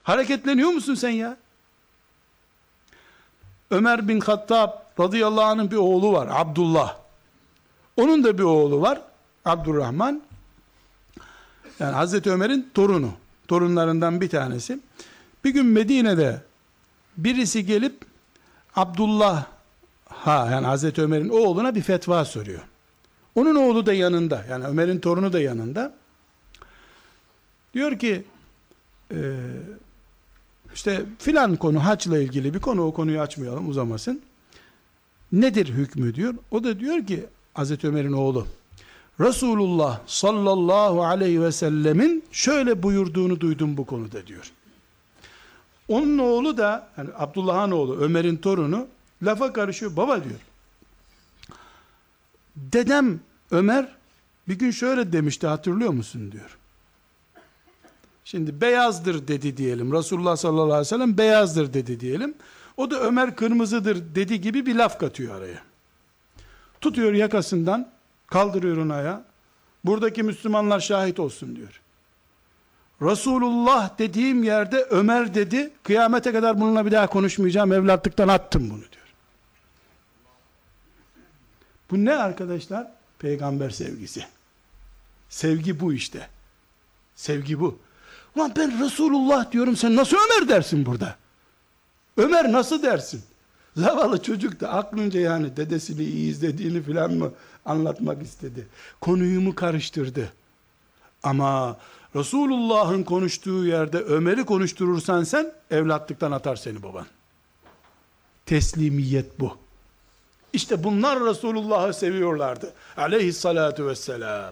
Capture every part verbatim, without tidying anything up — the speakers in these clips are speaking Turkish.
Hareketleniyor musun sen ya? Ömer bin Hattab radıyallahu anh'ın bir oğlu var, Abdullah. Onun da bir oğlu var, Abdurrahman. Yani Hazreti Ömer'in torunu, torunlarından bir tanesi. Bir gün Medine'de birisi gelip Abdullah ha yani Hazreti Ömer'in oğluna bir fetva soruyor. Onun oğlu da yanında, yani Ömer'in torunu da yanında. Diyor ki e, işte filan konu, haçla ilgili bir konu, o konuyu açmayalım, uzamasın. Nedir hükmü diyor. O da diyor ki Hazreti Ömer'in oğlu, Resulullah sallallahu aleyhi ve sellemin şöyle buyurduğunu duydum bu konuda diyor. Onun oğlu da, yani Abdullah'ın oğlu, Ömer'in torunu, lafa karışıyor. Baba diyor, dedem Ömer bir gün şöyle demişti, hatırlıyor musun diyor. Şimdi beyazdır dedi diyelim. Resulullah sallallahu aleyhi ve sellem beyazdır dedi diyelim. O da Ömer kırmızıdır dedi gibi bir laf katıyor araya. Tutuyor yakasından, kaldırıyor onu ayağa. Buradaki Müslümanlar şahit olsun diyor. Resulullah dediğim yerde Ömer dedi. Kıyamete kadar bununla bir daha konuşmayacağım. Evlatlıktan attım bunu diyor. Bu ne arkadaşlar? Peygamber sevgisi. Sevgi bu işte. Sevgi bu. Ulan ben Resulullah diyorum, sen nasıl Ömer dersin burada? Ömer nasıl dersin? Zavallı çocuk da aklınca yani dedesini iyi izlediğini filan mı anlatmak istedi? Konuyu mu karıştırdı? Ama Resulullah'ın konuştuğu yerde Ömer'i konuşturursan sen, evlatlıktan atar seni baban. Teslimiyet bu. İşte bunlar Resulullah'ı seviyorlardı. Aleyhissalatu vesselam.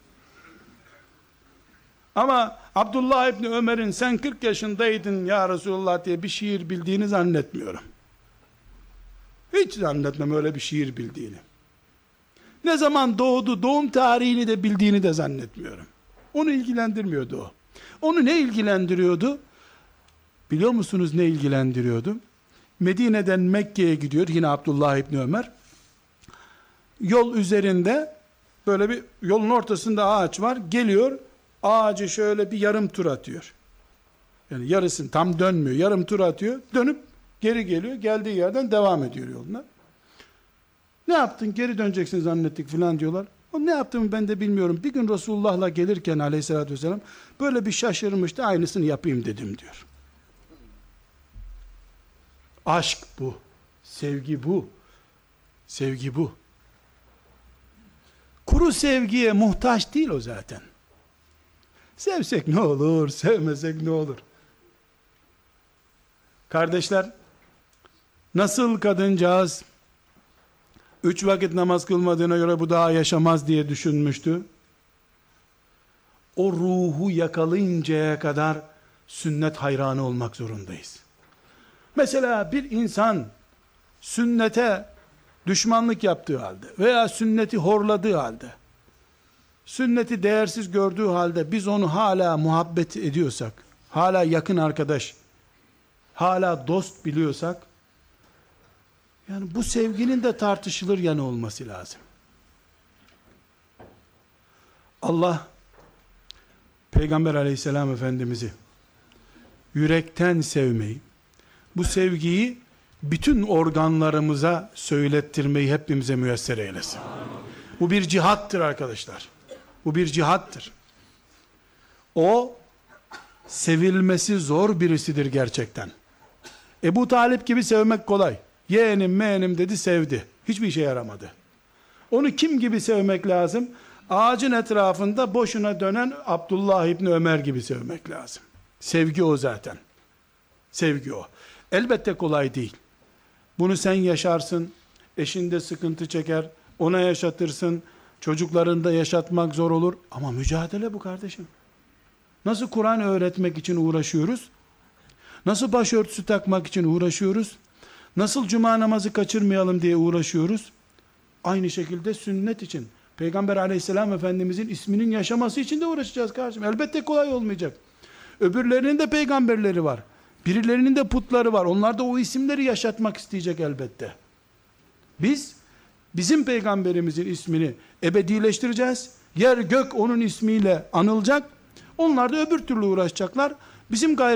Ama Abdullah İbni Ömer'in sen kırk yaşındaydın ya Resulullah diye bir şiir bildiğini zannetmiyorum. Hiç zannetmem öyle bir şiir bildiğini. Ne zaman doğdu, doğum tarihini de bildiğini de zannetmiyorum. Onu ilgilendirmiyordu o. Onu ne ilgilendiriyordu? Biliyor musunuz ne ilgilendiriyordu? Medine'den Mekke'ye gidiyor yine Abdullah İbni Ömer. Yol üzerinde böyle bir yolun ortasında ağaç var. Geliyor, ağacı şöyle bir yarım tur atıyor. Yani yarısını tam dönmüyor. Yarım tur atıyor. Dönüp geri geliyor. Geldiği yerden devam ediyor yoluna. Ne yaptın? Geri döneceksin zannettik filan diyorlar. O ne yaptığımı ben de bilmiyorum. Bir gün Resulullah'la gelirken aleyhissalatü vesselam böyle bir şaşırmıştı. Aynısını yapayım dedim diyor. Aşk bu. Sevgi bu. Sevgi bu. Kuru sevgiye muhtaç değil o zaten. Sevsek ne olur, sevmesek ne olur? Kardeşler, nasıl kadıncağız üç vakit namaz kılmadığına göre bu daha yaşamaz diye düşünmüştü. O ruhu yakalayıncaya kadar sünnet hayranı olmak zorundayız. Mesela bir insan sünnete düşmanlık yaptığı halde veya sünneti horladığı halde, sünneti değersiz gördüğü halde biz onu hala muhabbet ediyorsak, hala yakın arkadaş, hala dost biliyorsak, yani bu sevginin de tartışılır yanı olması lazım. Allah Peygamber aleyhisselam Efendimiz'i yürekten sevmeyi, bu sevgiyi bütün organlarımıza söylettirmeyi hepimize müyesser eylesin. Bu bir cihattır arkadaşlar. Bu bir cihattır. O sevilmesi zor birisidir gerçekten. Ebu Talip gibi sevmek kolay. Yeğenim meğenim dedi, sevdi. Hiçbir işe yaramadı. Onu kim gibi sevmek lazım? Ağacın etrafında boşuna dönen Abdullah İbni Ömer gibi sevmek lazım. Sevgi o zaten. Sevgi o. Elbette kolay değil. Bunu sen yaşarsın, eşin de sıkıntı çeker, ona yaşatırsın, çocuklarını da yaşatmak zor olur. Ama mücadele bu kardeşim. Nasıl Kur'an öğretmek için uğraşıyoruz? Nasıl başörtüsü takmak için uğraşıyoruz? Nasıl cuma namazı kaçırmayalım diye uğraşıyoruz? Aynı şekilde sünnet için, Peygamber aleyhisselam Efendimizin isminin yaşaması için de uğraşacağız kardeşim. Elbette kolay olmayacak. Öbürlerinin de peygamberleri var. Birilerinin de putları var. Onlar da o isimleri yaşatmak isteyecek elbette. Biz, bizim peygamberimizin ismini ebedileştireceğiz. Yer gök onun ismiyle anılacak. Onlar da öbür türlü uğraşacaklar. Bizim gayret